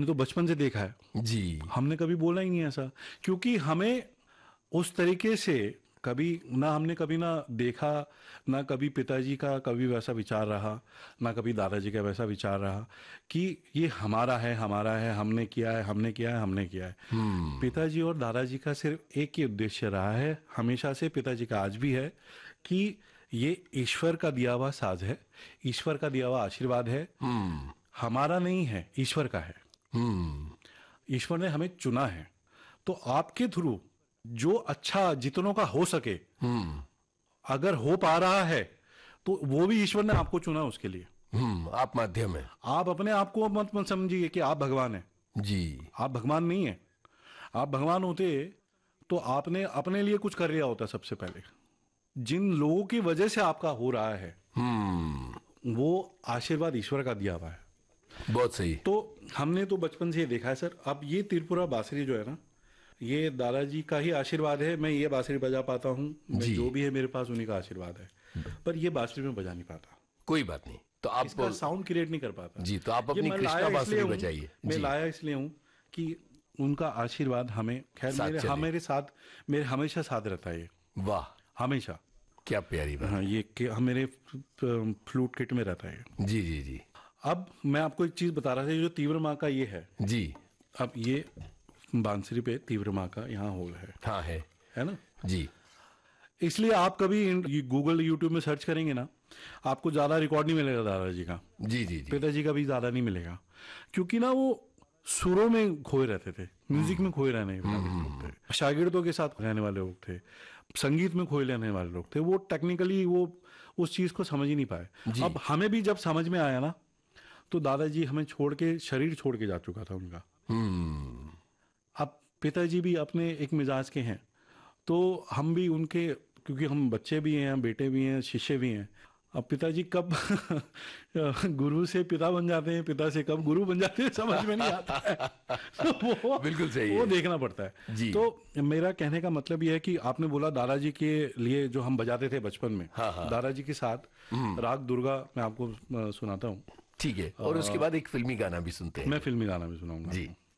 तो बचपन से देखा है जी। हमने, कभी बोला ही नहीं ऐसा, क्योंकि हमें उस तरीके से कभी ना हमने कभी ना देखा, ना कभी पिताजी का कभी वैसा विचार रहा, ना कभी दादाजी का वैसा विचार रहा कि ये हमारा है, हमारा है, हमने किया है, हमने किया है, हमने किया है। पिताजी और दादाजी का सिर्फ एक ही उद्देश्य रहा है हमेशा से, पिताजी का आज भी है, कि ये ईश्वर का दिया हुआ साज है, ईश्वर का दिया हुआ आशीर्वाद है, हमारा नहीं है, ईश्वर का है। ईश्वर ने हमें चुना है, तो आपके थ्रू जो अच्छा जितनों का हो सके, अगर हो पा रहा है तो वो भी ईश्वर ने आपको चुना उसके लिए। आप माध्यम है। आप अपने आप को मत समझिए कि आप भगवान हैं। जी। आप भगवान नहीं है। आप भगवान होते तो आपने अपने लिए कुछ कर लिया होता सबसे पहले। जिन लोगों की वजह से आपका हो रहा है वो आशीर्वाद ईश्वर का दिया हुआ है। बहुत सही। तो हमने तो बचपन से ये देखा है सर। अब ये त्रिपुरा बांसुरी जो है ना, ये दादाजी का ही आशीर्वाद है, मैं ये बांसुरी बजा पाता हूँ, मैं जो भी है मेरे पास उन्हीं का आशीर्वाद है। पर ये बांसुरी में बजा नहीं पाता। कोई बात नहीं, तो आप इसका साउंड क्रिएट नहीं कर पाता। जी, तो आप ये अपनी मैं कृष्णा लाया इसलिए बांसुरी हूँ, बजाइए। मैं जी। लाया इसलिए हूँ कि उनका आशीर्वाद हमें खैर साथ चले। मेरे साथ, मेरे हमेशा साथ रहता है ये, वाह, हमेशा। क्या प्यारी बात। हाँ, ये मेरे फ्लूट किट में रहता है। जी जी जी। अब मैं आपको एक चीज बता रहा था, जो तीव्र माँ का ये है जी। अब ये बांसुरी पे तीव्र माँ का यहाँ होल है। हाँ है ना जी। इसलिए आप कभी गूगल यूट्यूब में सर्च करेंगे ना, आपको ज्यादा रिकॉर्ड नहीं मिलेगा दादाजी का। जी जी जी। पिताजी का भी ज्यादा नहीं मिलेगा, क्योंकि ना वो सुरों में खोए रहते थे, म्यूजिक में खोए रहने वाले लोग थे, शागिर्दों के साथ रहने वाले लोग थे, संगीत में खोए रहने वाले लोग थे। वो टेक्निकली वो उस चीज को समझ ही नहीं पाए। अब हमें भी जब समझ में आया ना, तो दादाजी हमें छोड़ के, शरीर छोड़ के जा चुका था उनका। अब पिताजी भी अपने एक मिजाज के हैं, तो हम भी उनके, क्योंकि हम बच्चे भी हैं, बेटे भी हैं, शिष्य भी हैं। अब पिताजी कब गुरु से पिता बन जाते हैं, पिता से कब गुरु बन जाते हैं, समझ में नहीं आता है। तो वो बिल्कुल सही वो है। देखना पड़ता है जी। तो मेरा कहने का मतलब ये है कि आपने बोला दादाजी के लिए जो हम बजाते थे बचपन में, हाँ हाँ। दादाजी के साथ राग दुर्गा मैं आपको सुनाता हूँ। ठीक है, और उसके बाद एक फिल्मी गाना भी सुनते हैं। मैं फिल्मी गाना भी सुनाऊंगा। जी।